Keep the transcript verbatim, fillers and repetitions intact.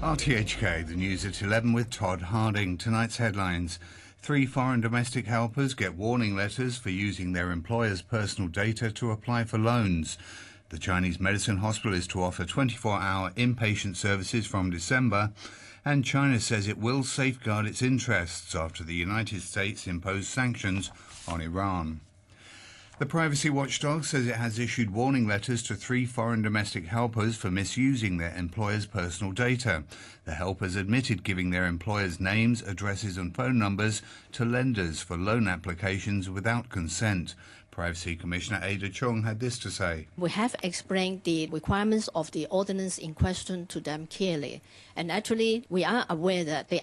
R T H K, the news at eleven with Todd Harding. Tonight's headlines. Three foreign domestic helpers get warning letters for using their employer's personal data to apply for loans. The Chinese medicine hospital is to offer twenty-four hour inpatient services from December, and China says it will safeguard its interests after the United States imposed sanctions on Iran. The privacy watchdog says it has issued warning letters to three foreign domestic helpers for misusing their employer's personal data. The helpers admitted giving their employers' names, addresses and phone numbers to lenders for loan applications without consent. Privacy Commissioner Ada Chung had this to say. We have explained the requirements of the ordinance in question to them clearly. And actually, we are aware that they